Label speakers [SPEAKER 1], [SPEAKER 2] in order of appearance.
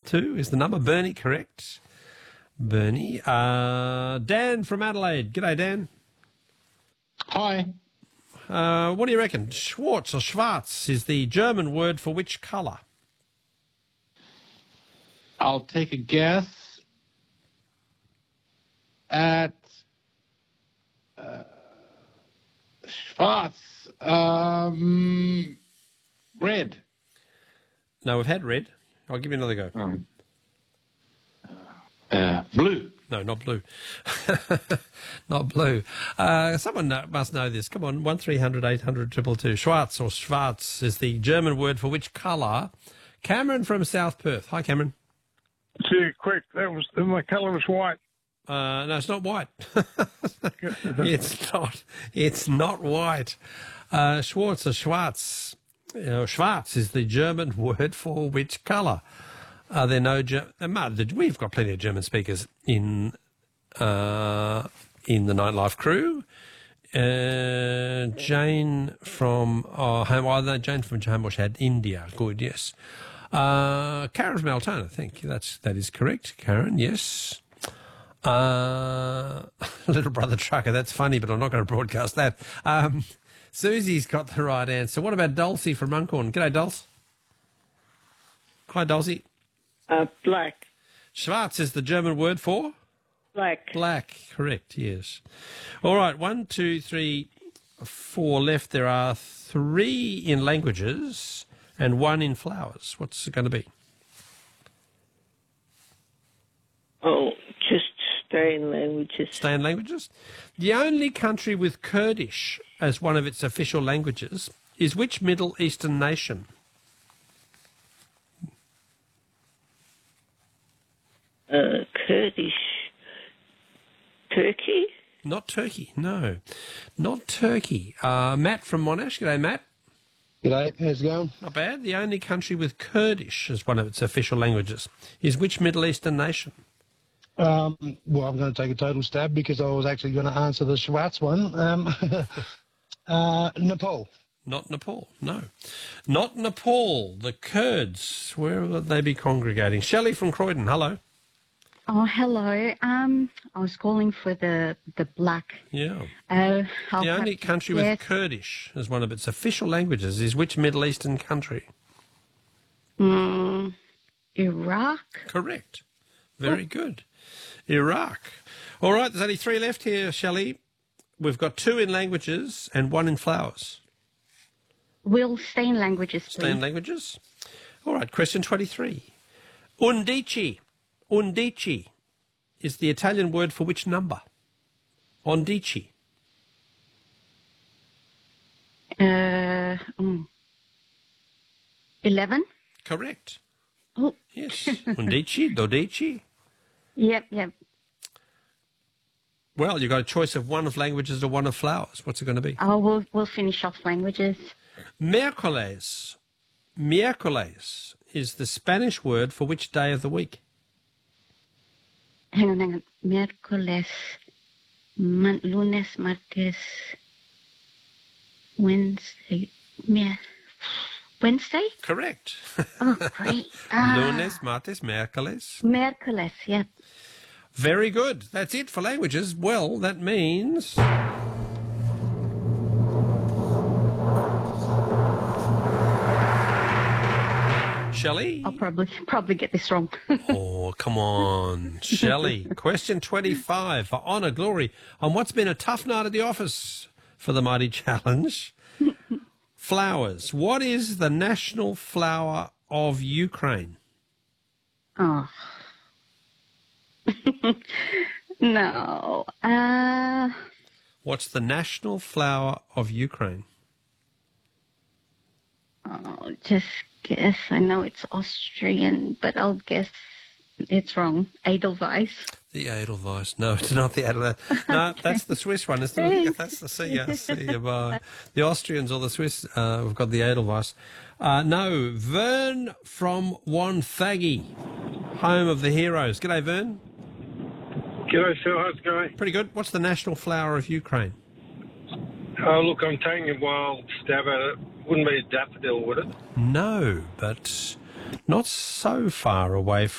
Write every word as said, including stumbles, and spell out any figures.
[SPEAKER 1] two is the number. Bernie, correct. Bernie. Uh, Dan from Adelaide. G'day, Dan.
[SPEAKER 2] Hi.
[SPEAKER 1] Uh, what do you reckon? Schwarz or Schwarz is the German word for which colour?
[SPEAKER 2] I'll take a guess at uh, Schwarz. Um, red.
[SPEAKER 1] No, we've had red. I'll give you another go.
[SPEAKER 2] Um, uh, blue.
[SPEAKER 1] No, not blue. Not blue. Uh, someone know, must know this. Come on, one three hundred eight hundred two two two. Schwarz or Schwarz is the German word for which colour? Cameron from South Perth. Hi, Cameron.
[SPEAKER 3] Gee, quick, that was my colour was white.
[SPEAKER 1] Uh, no, it's not white. It's not. It's not white. Uh, Schwarz or Schwarz. You know, Schwarz is the German word for which colour? Are there no... Ger- We've got plenty of German speakers in uh, in the Nightlife crew. Uh, Jane from... Oh, oh no, Jane from Homebush had India. Good, yes. Uh, Karen from Altona, I think. That's, that is correct. Karen, yes. Uh, Little Brother Trucker, that's funny, but I'm not going to broadcast that. Um, Susie's got the right answer. What about Dulcie from Runcorn? G'day, Dulce. Hi, Dulcie.
[SPEAKER 4] Uh, black.
[SPEAKER 1] Schwarz is the German word for?
[SPEAKER 4] Black.
[SPEAKER 1] Black, correct, yes. All right, one, two, three, four left. There are three in languages and one in flowers. What's it going to be?
[SPEAKER 4] Oh, just stay in languages.
[SPEAKER 1] Stay in languages? The only country with Kurdish as one of its official languages is which Middle Eastern nation?
[SPEAKER 4] Uh, Kurdish. Turkey?
[SPEAKER 1] Not Turkey, no. Not Turkey. Uh, Matt from Monash. G'day, Matt.
[SPEAKER 5] G'day, how's it going?
[SPEAKER 1] Not bad. The only country with Kurdish as one of its official languages is which Middle Eastern nation?
[SPEAKER 5] Um, well, I'm going to take a total stab because I was actually going to answer the Schwarz one. Um, uh, Nepal.
[SPEAKER 1] Not Nepal, no. Not Nepal. The Kurds, where will they be congregating? Shelley from Croydon, hello.
[SPEAKER 6] Oh, hello. Um, I was calling for the the black.
[SPEAKER 1] Yeah.
[SPEAKER 6] Uh, I'll
[SPEAKER 1] the only
[SPEAKER 6] have to
[SPEAKER 1] country
[SPEAKER 6] guess.
[SPEAKER 1] with Kurdish as one of its official languages is which Middle Eastern country?
[SPEAKER 6] Mm, Iraq?
[SPEAKER 1] Correct. Very good. Iraq. All right, there's only three left here, Shelley. We've got two in languages and one in flowers.
[SPEAKER 6] We'll stay in languages, please.
[SPEAKER 1] Stay in languages. All right, question twenty-three. Undici. Undici is the Italian word for which number? Undici.
[SPEAKER 6] Uh, mm. eleven?
[SPEAKER 1] Correct.
[SPEAKER 6] Oh.
[SPEAKER 1] Yes. Undici, dodici.
[SPEAKER 6] Yep, yep.
[SPEAKER 1] Well, you've got a choice of one of languages or one of flowers. What's it going to be?
[SPEAKER 6] Oh, we'll, we'll finish off languages.
[SPEAKER 1] Miércoles. Miércoles is the Spanish word for which day of the week?
[SPEAKER 6] Hang on, hang on. Miércoles, man, lunes, martes, Wednesday. Mier- Wednesday?
[SPEAKER 1] Correct.
[SPEAKER 6] Oh, great. Ah,
[SPEAKER 1] Lunes, martes, miércoles.
[SPEAKER 6] Miércoles, yep.
[SPEAKER 1] Very good. That's it for languages. Well, that means... Shelley?
[SPEAKER 6] I'll probably probably get this wrong.
[SPEAKER 1] Oh, come on. Shelley. Question twenty-five for honour, glory, on what's been a tough night at the office for the Mighty Challenge. Flowers. What is the national flower of Ukraine?
[SPEAKER 6] Oh. No. Uh,
[SPEAKER 1] What's the national flower of Ukraine?
[SPEAKER 6] oh, just guess. I know it's Austrian, but I'll guess it's wrong. Edelweiss.
[SPEAKER 1] The Edelweiss. No, it's not the Edelweiss. No, that's the Swiss one, isn't it? That's the see ya, see ya, bye. The Austrians or the Swiss uh, have got the Edelweiss. Uh, no, Vern from Wonthaggi, home of the heroes. G'day, Vern.
[SPEAKER 3] G'day, Phil. How's it going?
[SPEAKER 1] Pretty good. What's the national flower of Ukraine?
[SPEAKER 3] Oh, look, I'm taking a wild stab at it. Wouldn't be a daffodil, would it?
[SPEAKER 1] No, but not so far away from